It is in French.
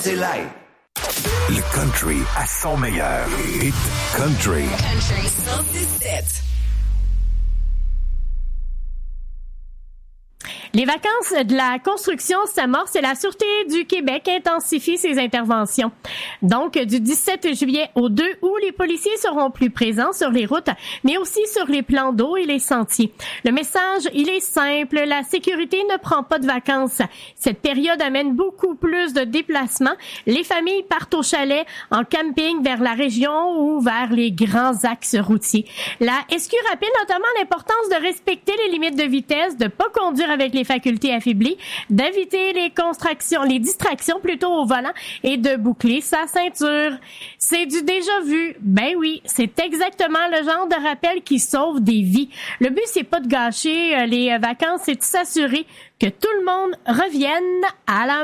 C'est live. Le country à son meilleur. Hit Country. Country 107. Les vacances de la construction s'amorcent et la Sûreté du Québec intensifie ses interventions. Donc, du 17 juillet au 2 août, les policiers seront plus présents sur les routes, mais aussi sur les plans d'eau et les sentiers. Le message, il est simple, la sécurité ne prend pas de vacances. Cette période amène beaucoup plus de déplacements. Les familles partent au chalet, en camping vers la région ou vers les grands axes routiers. La SQ rappelle notamment l'importance de respecter les limites de vitesse, de pas conduire avec les facultés affaiblies, d'éviter les distractions plutôt au volant et de boucler sa ceinture. C'est du déjà vu. Ben oui, c'est exactement le genre de rappel qui sauve des vies. Le but, c'est pas de gâcher les vacances, c'est de s'assurer que tout le monde revienne à la